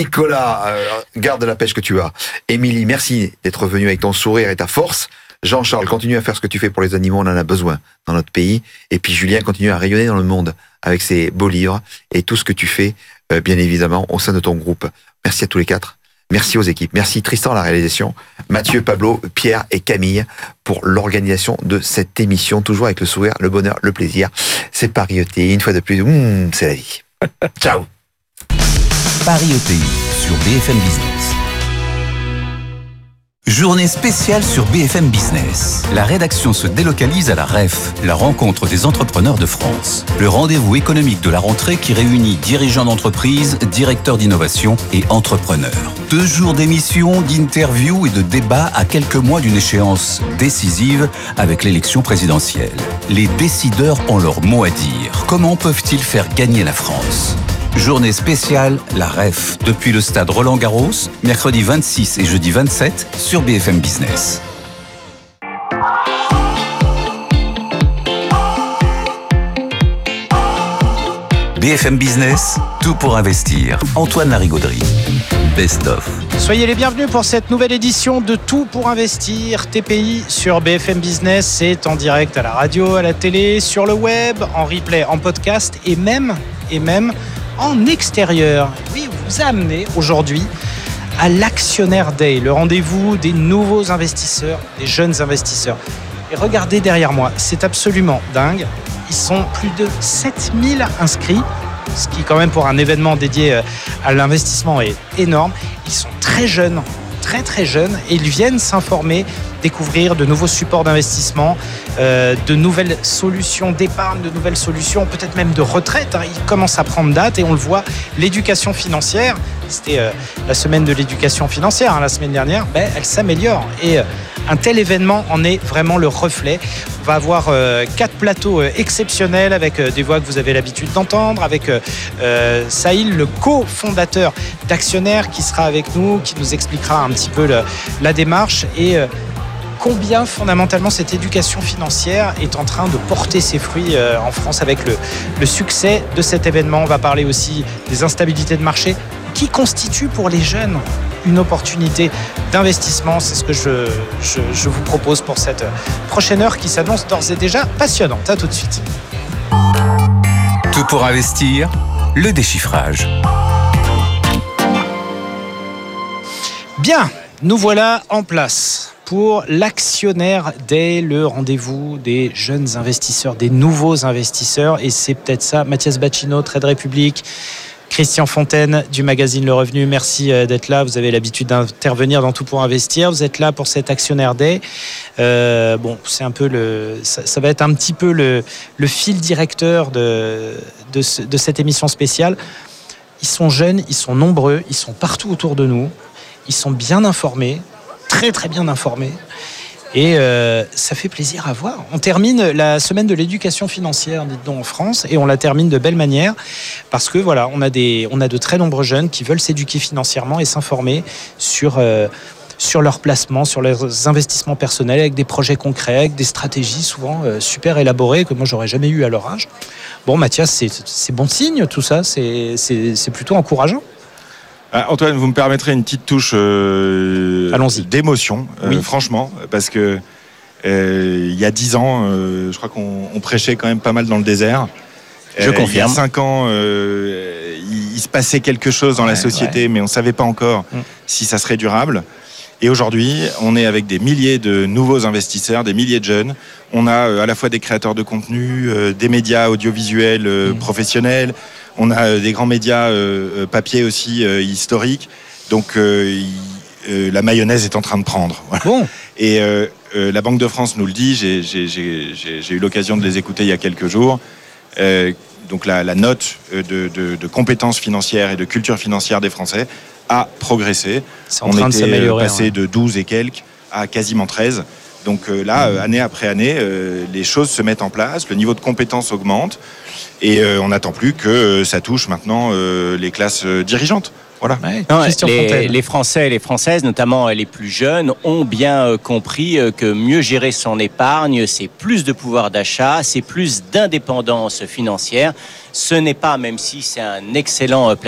Nicolas, garde la pêche que tu as. Émilie, merci d'être venu avec ton sourire et ta force. Jean-Charles, continue à faire ce que tu fais pour les animaux, on en a besoin dans notre pays. Et puis Julien, continue à rayonner dans le monde avec ses beaux livres et tout ce que tu fais, bien évidemment, au sein de ton groupe. Merci à tous les quatre. Merci aux équipes. Merci Tristan à la réalisation. Mathieu, Pablo, Pierre et Camille pour l'organisation de cette émission. Toujours avec le sourire, le bonheur, le plaisir. C'est Paris ETI. Une fois de plus, c'est la vie. Ciao. Paris ETI sur BFM Business. Journée spéciale sur BFM Business. La rédaction se délocalise à la REF, la rencontre des entrepreneurs de France. Le rendez-vous économique de la rentrée qui réunit dirigeants d'entreprise, directeurs d'innovation et entrepreneurs. 2 jours d'émissions, d'interviews et de débats à quelques mois d'une échéance décisive avec l'élection présidentielle. Les décideurs ont leur mot à dire. Comment peuvent-ils faire gagner la France ? Journée spéciale, la REF, depuis le stade Roland-Garros, mercredi 26 et jeudi 27 sur BFM Business. BFM Business, tout pour investir. Antoine Larigauderie, Best of. Soyez les bienvenus pour cette nouvelle édition de Tout pour investir, TPI sur BFM Business. C'est en direct à la radio, à la télé, sur le web, en replay, en podcast et même en extérieur. Oui, on vous a amené aujourd'hui à l'Actionnaire Day, le rendez-vous des nouveaux investisseurs, des jeunes investisseurs. Et regardez derrière moi, c'est absolument dingue. Ils sont plus de 7000 inscrits, ce qui quand même pour un événement dédié à l'investissement est énorme. Ils sont très jeunes, très jeunes, et ils viennent s'informer, découvrir de nouveaux supports d'investissement, de nouvelles solutions d'épargne, de nouvelles solutions peut-être même de retraite. Ils commencent à prendre date et on le voit, l'éducation financière, c'était la semaine de l'éducation financière la semaine dernière, elle s'améliore et un tel événement en est vraiment le reflet. On va avoir 4 plateaux exceptionnels avec des voix que vous avez l'habitude d'entendre, avec Sahil, le cofondateur d'Actionnaire, qui sera avec nous, qui nous expliquera un petit peu la démarche et combien fondamentalement cette éducation financière est en train de porter ses fruits en France avec le succès de cet événement. On va parler aussi des instabilités de marché qui constituent pour les jeunes une opportunité d'investissement. C'est ce que je vous propose pour cette prochaine heure qui s'annonce d'ores et déjà passionnante. À tout de suite. Tout pour investir, le déchiffrage. Bien, nous voilà en place pour l'Actionnaire Day, le rendez-vous des jeunes investisseurs, des nouveaux investisseurs. Et c'est peut-être ça, Mathias Bacchino, Trade Republic, Christian Fontaine du magazine Le Revenu, merci d'être là. Vous avez l'habitude d'intervenir dans Tout pour investir. Vous êtes là pour cet Actionnaire Day. C'est un peu ça va être un petit peu le fil directeur de cette émission spéciale. Ils sont jeunes, ils sont nombreux, ils sont partout autour de nous. Ils sont bien informés, très bien informés. Et ça fait plaisir à voir. On termine la semaine de l'éducation financière, dites-donc, en France, et on la termine de belle manière parce que voilà, on a de très nombreux jeunes qui veulent s'éduquer financièrement et s'informer sur leurs placements, sur leurs investissements personnels, avec des projets concrets, avec des stratégies souvent super élaborées que moi j'aurais jamais eu à leur âge. Bon, Mathias, c'est bon signe tout ça, c'est plutôt encourageant. Antoine, vous me permettrez une petite touche d'émotion, oui. Franchement, parce que il y a 10 ans, je crois qu'on prêchait quand même pas mal dans le désert. Je confirme. Il y a 5 ans, il se passait quelque chose dans la société, mais on ne savait pas encore si ça serait durable. Et aujourd'hui, on est avec des milliers de nouveaux investisseurs, des milliers de jeunes. On a à la fois des créateurs de contenu, des médias audiovisuels professionnels. On a des grands médias papier aussi historiques. Donc la mayonnaise est en train de prendre. Voilà. Bon. Et la Banque de France nous le dit. J'ai eu l'occasion de les écouter il y a quelques jours. Donc la note de compétences financières et de culture financière des Français a progressé. On était passé de 12 et quelques à quasiment 13. Donc là, année après année, les choses se mettent en place, le niveau de compétence augmente et on n'attend plus que ça touche maintenant les classes dirigeantes. Voilà. Ouais, non, les Français et les Françaises, notamment les plus jeunes, ont bien compris que mieux gérer son épargne, c'est plus de pouvoir d'achat, c'est plus d'indépendance financière. Ce n'est pas, même si c'est un excellent